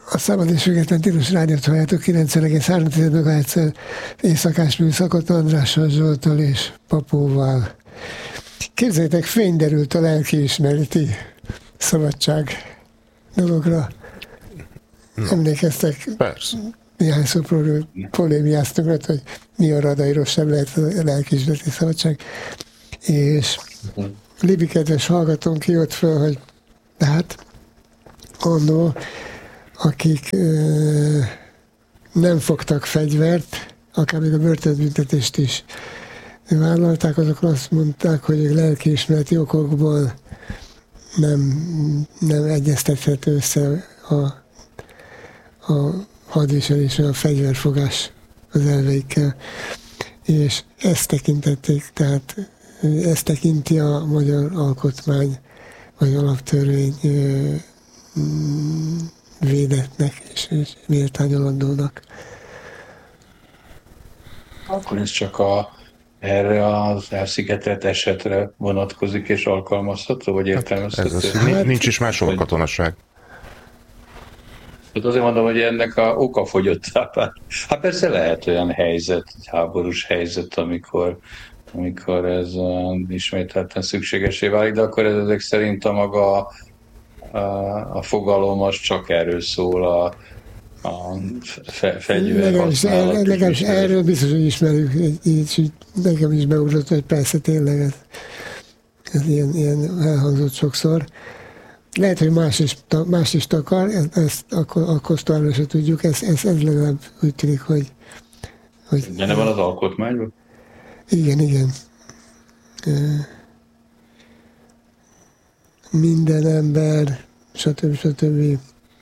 A Szabad és Független Tilos Rádiót halljátok 90,3 MHz éjszakás műszakot Andrással, Zsolttal és Papóval. Képzeljétek, fény derült a lelkiismereti szabadság dologra. Emlékeztek? Persze. Néhányszor polémiáztunk, mert hogy mi a radairosabb lehet a lelkiismereti szabadság. És Libi kedves hallgatónk kijött föl, hogy de hát annól, akik nem fogtak fegyvert, akár még a börtönbüntetést is vállalták, azok azt mondták, hogy a lelkiismereti okokból nem egyeztethető össze a hadviselés, a fegyverfogás az elveikkel. És ezt tekintették, tehát ezt tekinti a magyar alkotmány, vagy alaptörvény védetnek és méltányolandónak. Akkor ez csak erre az elszigetelt esetre vonatkozik és alkalmazható, vagy értelmezhető? Nincs is máshol katonaság. Hát azért mondom, hogy ennek a oka fogyottá vált. Hát persze lehet olyan helyzet, egy háborús helyzet, amikor ez ismételten szükségesé válik, de akkor ez ezek szerint a maga a fogalom az csak erről szól, a fegyver. Legalábbis erről biztos, hogy ismerjük, így nekem is beugrott, hogy persze tényleg ez ilyen elhangzott sokszor. Lehet, hogy más is takar, ezt akkor továbbra se tudjuk, ez legalább úgy tűnik, hogy Benne van az alkotmányban? Igen. Minden ember, stb.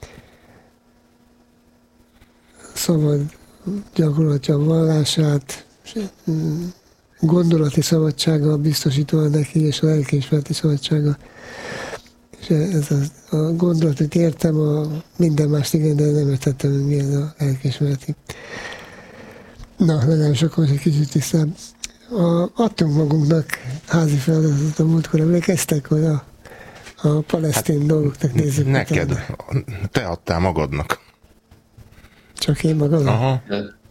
Szabad gyakorlatja a vallását, gondolati szabadsága biztosítva neki, és a lelkiismereti szabadsága. És ez a gondolatot értem, minden mást igen, de nem értettem, hogy mi ez a lelkiismereti. Na, legalábbis akkor egy kicsit tisztább. Adtunk magunknak házi feladatot a múltkor, emlékeztek, hogy a palesztin dolgoknak nézzük. Neked, te adtál magadnak. Csak én magam? Aha.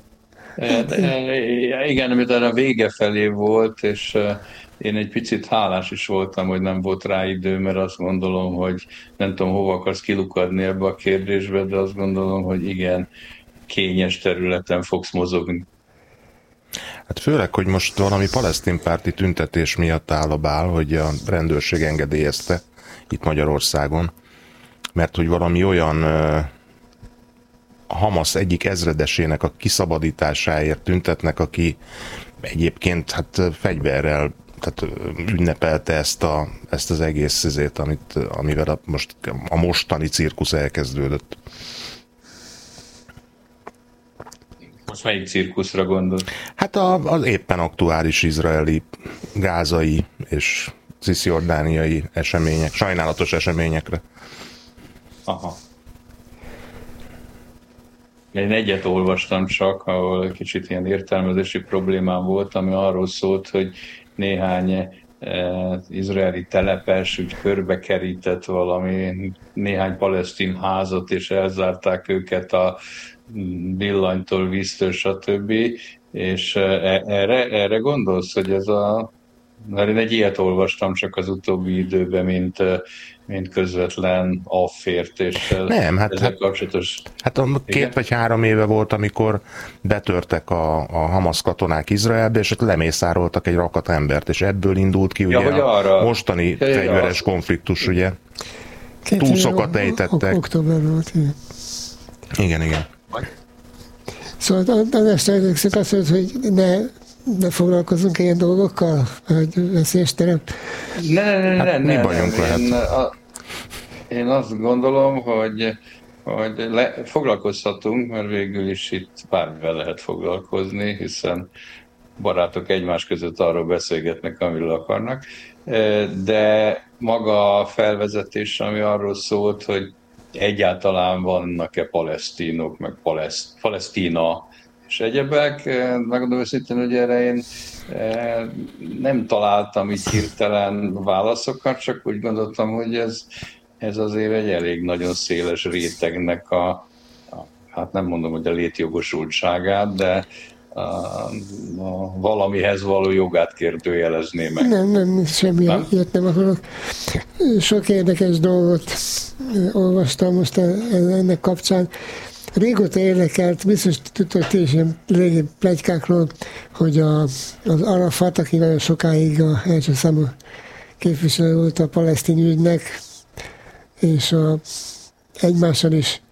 Igen, amit a vége felé volt, és én egy picit hálás is voltam, hogy nem volt rá idő, mert azt gondolom, hogy nem tudom, hova akarsz kilukadni ebbe a kérdésbe, de azt gondolom, hogy igen, kényes területen fogsz mozogni. Hát főleg, hogy most valami palesztinpárti tüntetés miatt áll a bál, hogy a rendőrség engedélyezte itt Magyarországon, mert hogy valami olyan a Hamasz egyik ezredesének a kiszabadításáért tüntetnek, aki egyébként hát fegyverrel tehát ünnepelte ezt az egész szezét, amivel a mostani cirkusz elkezdődött. Most melyik cirkuszra gondol? Hát az éppen aktuális izraeli, gázai és cisziordániai események, sajnálatos eseményekre. Aha. Én egyet olvastam csak, ahol kicsit ilyen értelmezési problémám volt, ami arról szólt, hogy néhány izraeli telepes úgy körbekerített néhány palesztin házat, és elzárták őket a villanytól, víztől, stb. És erre gondolsz, hogy ez mert én egy ilyet olvastam csak az utóbbi időben, mint közvetlen affértéssel. Nem, hát kapcsolatos. Hát 2 vagy 3 éve volt, amikor betörtek a Hamasz katonák Izraelbe, és ott lemészároltak egy rakat embert, és ebből indult ki ugye a mostani fegyveres konfliktus, ugye. Túlszokat ejtettek. Októberben volt, igen. Szóval az este azt mondta, hogy ne foglalkozunk ilyen dolgokkal, hogy veszélyes terep. Nem. Mi bajunk lehet? Én azt gondolom, hogy foglalkozhatunk, mert végül is itt bármivel lehet foglalkozni, hiszen barátok egymás között arról beszélgetnek, amiről akarnak, de maga a felvezetés, ami arról szólt, hogy egyáltalán vannak-e palesztinok, meg Palesztina és egyebek, megmondom őszintén, hogy erre én nem találtam így hirtelen válaszokat, csak úgy gondoltam, hogy ez azért egy elég nagyon széles rétegnek hát nem mondom, hogy a létjogosultságát, de a valamihez való jogát kérdőjelezni meg. Nem, semmi ilyet nem akarok. Sok érdekes dolgot olvastam most ennek kapcsán. Régóta érdekelt, biztos tudtok ti is ilyen régi pletykákról, hogy az Arafat, aki nagyon sokáig a első számú képviselő volt a palesztin ügynek, és egymással is